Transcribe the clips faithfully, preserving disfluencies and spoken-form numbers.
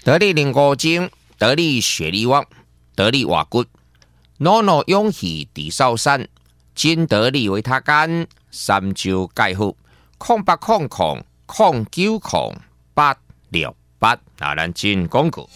得力零五精，得力血力旺，得力瓦骨，诺诺勇气地少山，金得力维他干，三周钙好，空八空空空九空八六八，啊，咱进广告。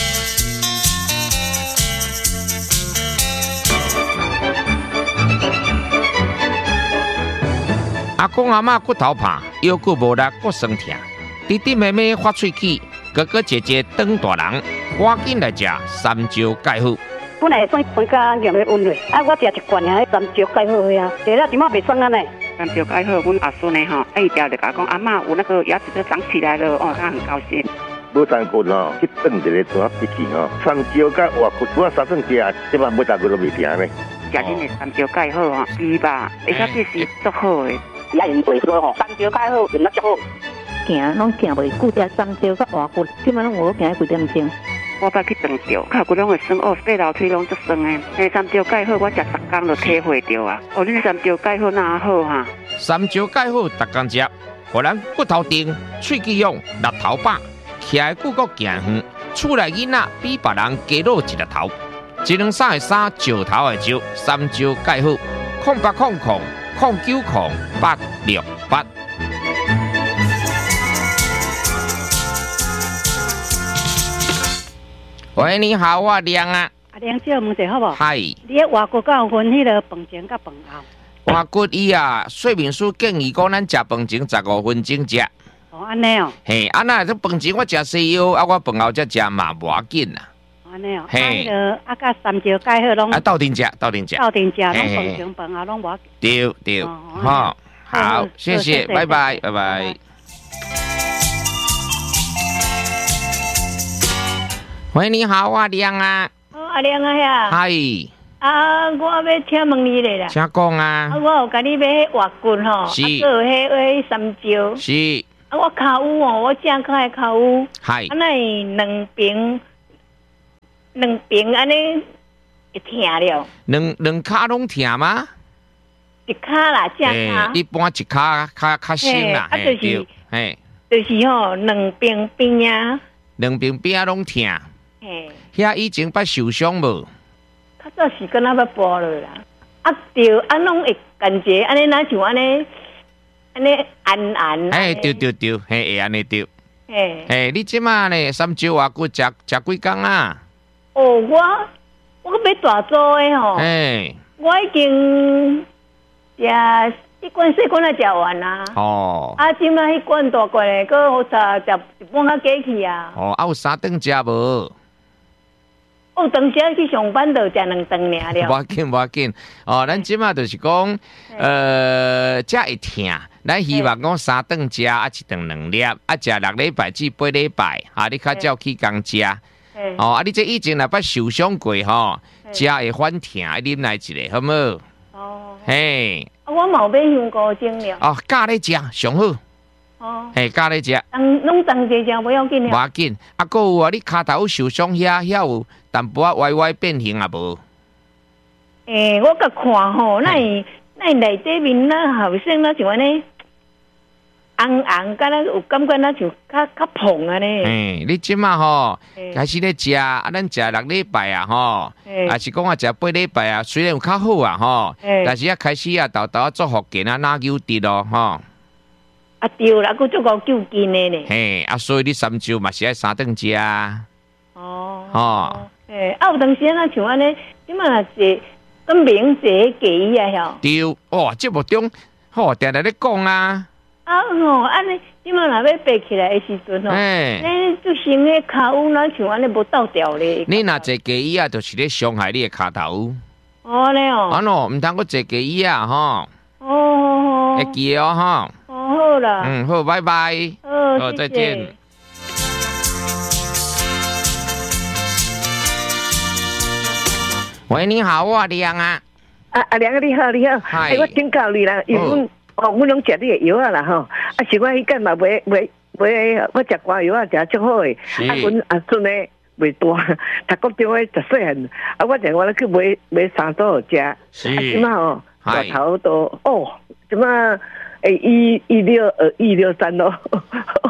阿公阿嬷骨头怕，腰骨无力，骨酸痛，弟弟妹妹发喙齿，哥哥姐姐长大人，赶紧来食三招钙好。 本来算分家用的温热，啊，我食一罐啊，三招钙好呀，食了点仔袂酸啊呢。 三招钙好，阮阿孙呢吼，一条就甲讲阿嬷有那个牙齿都长起来了，哦，他很高兴。 无三骨吼，去炖一个怎啊必去吼，三招甲活骨，我三顿食，即摆每三骨都袂停呢。 食恁的三招钙好吼，猪吧，而且这是足好的。 也用袂说吼，三招钙好用得足好。 行拢行袂久，食三招甲活骨，即摆拢无行几点钟。 我捌去长着，脚骨拢会酸，哦，爬楼梯拢足酸诶。诶，三招钙好，我食逐工就体会着啊。哦，恁三招钙好哪好哈？ 三招钙好，逐工食，互咱骨头硬、喙齿勇、力头饱，徛的骨骼行远，厝内囡仔比别人加老一粒头。一两三的三，石头的石，三招钙好，空八空空空九空八六八。喂，你好，我亮啊。 阿亮姐，问者好无？ 嗨。 你咧外国敢有分迄个饭前甲饭后？ 外国伊啊，说明书建议讲，咱食饭前十五分钟食。 哦，安尼哦。 嘿，啊那这饭前我食西药，啊我饭后才食嘛，无要紧啦。 安尼哦。 嘿。 啊，啊，甲三招钙好拢。 啊，斗阵食，斗阵食。 斗阵食，拢饭前饭后拢无要紧。 对对，好，好，谢谢，拜拜，拜拜。喂，你好，我亮啊。 哦，阿亮啊呀。 嗨。 啊，我要请问你咧啦。 请讲啊。 啊，我有甲你买迄活骨吼， 是。 啊，还有迄迄三招。 是。 啊，我骹有哦，我正脚的骹有。 嗨。 啊，那两边，两边安尼会疼了。 两两骹拢疼吗？ 一骹啦，正骹。 一般一骹较较深啦， 啊，就是， 嘿， 就是吼，两边边啊。 两边边拢疼。 嘿。 遐以前捌受伤无？ 较早是敢若要剥了啦，啊对，啊拢会感觉安尼，哪像安尼，安尼按按。 哎，对对对，嘿，会安尼对。 嘿。 嘿，你即马呢？三招外骨食食几工啊？ 哦，我我要大做的吼。 嘿。 我已经食一罐四罐啊，食完啦。 哦。 啊，即马迄罐大罐的，搁好食食一半较过去啊。 哦，啊有三顿食无？ 哦，当时去上班就食两顿尔了。 无要紧，无要紧。哦，咱即马就是讲，呃，食会疼。咱希望讲三顿食，啊一顿两粒，啊食六礼拜至八礼拜，啊你较照去工食。哦，啊你这以前若捌受伤过吼，食会反疼，啉来一个好无？哦。嘿。 啊，我冇买香菇精了。 哦，教你食上好。哦。嘿，教你食。 当拢当地食不要紧了。 无要紧，啊，搁有啊，你骹头受伤遐遐有。淡薄仔歪歪变形啊无？ 诶、欸，我甲看吼，那伊那伊内底面那好像那像安尼红红，敢若有感觉那像较较蓬安尼。 诶，你即马吼开始咧食，啊，咱食六礼拜啊吼，啊是讲啊食八礼拜啊，虽然有较好啊吼，但是啊开始啊豆豆啊做福建啊哪有滴咯吼。 啊对啦，佮做个救筋的呢。 嘿，啊所以你三招嘛是爱三顿食啊。哦。哦。 诶，啊有当时啊，像安尼，即马若是跟明节记啊，晓。 对，哇，节目中吼定定咧讲啊。 啊吼，安尼，即马若要爬起来的时阵吼，你就先个骹有哪像安尼无倒掉咧。 你若坐机椅啊，就是咧伤害你的骹头。 哦，咧哦。 啊喏，唔通个坐机椅啊，吼。 哦哦。 会记哦，吼。 哦，好啦。 嗯，好，拜拜。 好， 再见。喂，你好，我亮啊。 啊，阿亮你好，你好。哎，我请教你啦，因为阮哦，阮拢食你的药啊啦吼。啊，是我迄间嘛买买买，我食肝药啊，食足好诶。啊，阮阿孙诶袂大，读国中诶十细汉。啊，我定我咧去买买三组食。是。啊，即马吼大头都哦，即马诶一一六二一六三咯。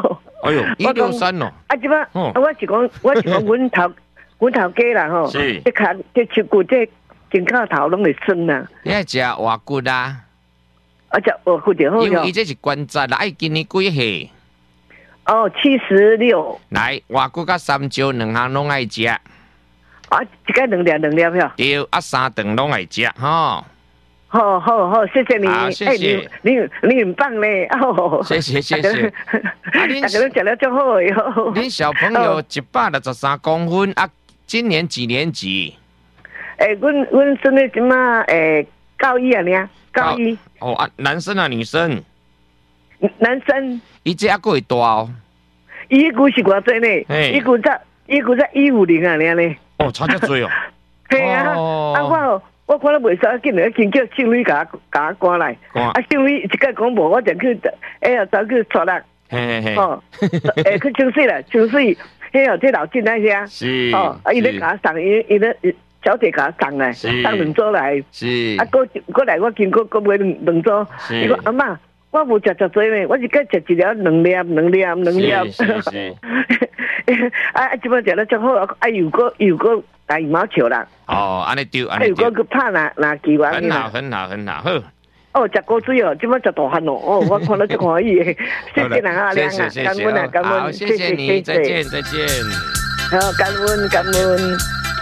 哎呦，一六三哦。 啊，即摆我是讲，我是讲，阮头阮头家啦吼， 是， 即骹即手骨即肩胛头拢会酸啦。 你爱食活骨啊？ 啊，食活骨就好因为伊这是关节啦，爱今年几岁？ 哦，七十六。 来，活骨甲三椒两项拢爱食。 啊，一个两粒两粒票。 对，啊三顿拢爱食吼。 好好好，谢谢你， 好，谢谢、 欸、你，你你很棒嘞，哦， 谢谢谢谢。 啊，大家都讲了就好哟。 恁小朋友一百六十三公分啊，今年几年级？ 诶、欸，阮阮孙女即马诶高一啊，呢，高一。 哦啊，男生啊，女生？ 男生。 伊这还会大哦。 伊股是偌济呢？伊股才伊股才一五零啊，呢呢。 哦，差遮多哦。 系啊， 哦、 啊我。我看了袂使，紧来紧叫庆女甲甲我赶来。啊，庆女一个讲无，我就去，哎呀，走去撮啦。 嘿嘿哦，诶，去清水啦，清水，嘿呀，这老进那些。 是。 哦，啊，伊咧甲我送，伊伊咧小姐甲我送来，送两组来。 是。 啊，过过来，我经过过买两两组。是。伊讲阿嬷，我无食食多呢，我是该食一粒两粒两粒两粒。 是是是。 啊，即摆食了足好，啊，又过又过。打羽毛球啦！ 哦，安尼丢，安尼丢。 还有个拍篮篮球啊！ 很好，很好，很好。好。 哦，食果水哦，即摆食大汉哦！哦，我看到就可以。谢谢啦，阿亮啊，感恩啊，感恩。 好，谢谢你，再见，再见。 好，感恩，感恩。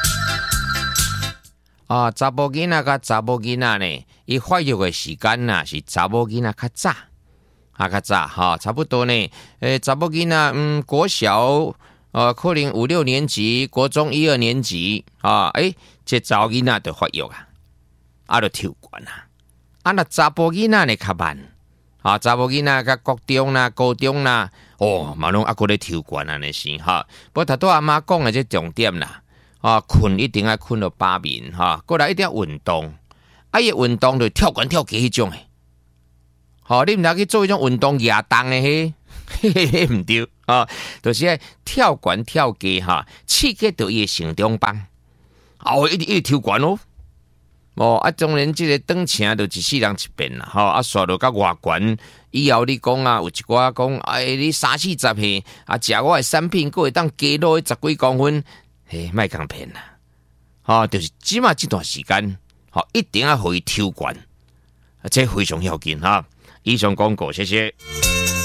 啊，查某囡仔甲查某囡仔呢，伊发育的时间呐是查某囡仔较早，啊较早哈，差不多呢。诶，查某囡仔嗯，国小。呃，可能五六年级、国中一二年级啊，诶，这查某囡仔就發育啊，啊，就跳懸啊。啊，那查甫囡仔呢較慢，啊，查某囡仔甲國中啦、高中啦，哦，嘛攏啊個咧跳懸安尼是哈。不過頭拄阿媽講嘅這重點啦，啊，困一定要困到八眠哈，過來一定要運動，啊，伊運動就跳懸跳機迄種誒。好，你毋通去做迄種運動亞當誒迄。嘿嘿嘿，唔對啊！就是喺跳懸跳低哈，刺激到伊嘅成長班，哦，一直一直跳懸哦，哦啊，當然即個長程就一世人一遍啦，吼啊，刷到甲外懸以後你講啊，有一寡講，哎，你三四十歲啊，食我嘅產品，佫會當加落十幾公分，嘿，莫講騙啦，吼，就是起碼這段時間，吼，一定要互伊跳懸，這非常要緊哈。以上廣告，謝謝。